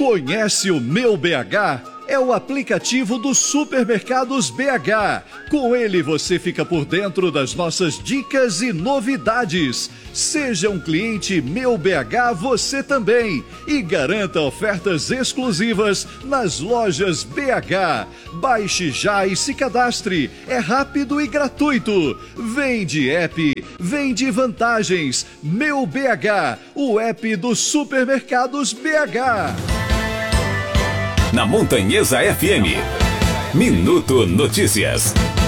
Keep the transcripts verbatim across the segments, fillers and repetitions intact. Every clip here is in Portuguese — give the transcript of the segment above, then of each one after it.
Conhece o Meu B H? É o aplicativo dos Supermercados B H. Com ele você fica por dentro das nossas dicas e novidades. Seja um cliente Meu B H você também e garanta ofertas exclusivas nas lojas B H. Baixe já e se cadastre. É rápido e gratuito. Vem de app, vem de vantagens. Meu B H, o app dos Supermercados B H. Na Montanhesa F M, Minuto Notícias.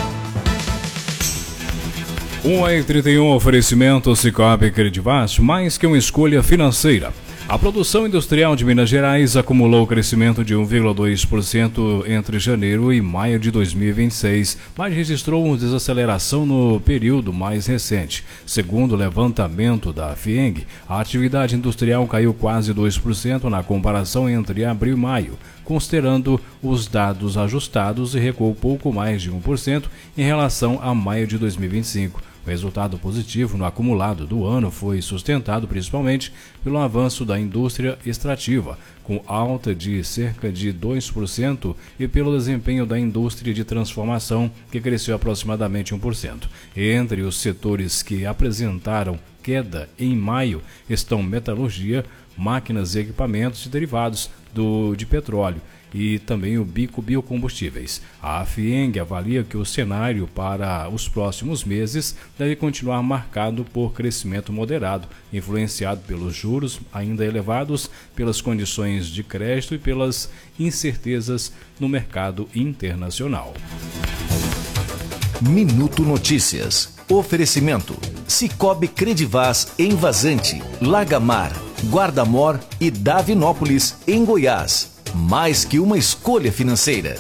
um e trinta e um, oferecimento Sicoob Credivaz, mais que uma escolha financeira. A produção industrial de Minas Gerais acumulou crescimento de um vírgula dois por cento entre janeiro e maio de dois mil e vinte e seis, mas registrou uma desaceleração no período mais recente. Segundo o levantamento da Fieng, a atividade industrial caiu quase dois por cento na comparação entre abril e maio, considerando os dados ajustados, e recuou pouco mais de um por cento em relação a maio de dois mil e vinte e cinco. O resultado positivo no acumulado do ano foi sustentado principalmente pelo avanço da indústria extrativa, com alta de cerca de dois por cento, e pelo desempenho da indústria de transformação, que cresceu aproximadamente um por cento. Entre os setores que apresentaram queda em maio estão metalurgia, máquinas e equipamentos e derivados do, de petróleo, e também o bico biocombustíveis. A Fieng avalia que o cenário para os próximos meses deve continuar marcado por crescimento moderado, influenciado pelos juros ainda elevados, pelas condições de crédito e pelas incertezas no mercado internacional. Minuto Notícias. Oferecimento: Sicoob Credivaz em Vazante, Lagamar, Guarda-Mor e Davinópolis, em Goiás. Mais que uma escolha financeira.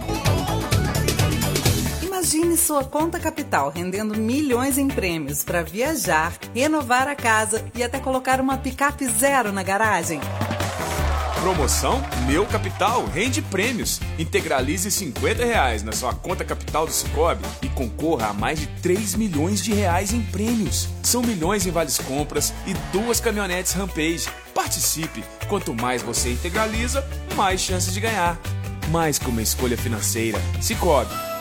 Imagine sua conta capital rendendo milhões em prêmios para viajar, renovar a casa e até colocar uma picape zero na garagem. Promoção Meu Capital rende prêmios. Integralize cinquenta reais na sua conta capital do Sicoob e concorra a mais de três milhões de reais em prêmios. São milhões em vales compras e duas caminhonetes Rampage. Participe! Quanto mais você integraliza, mais chances de ganhar. Mais que uma escolha financeira. Sicoob.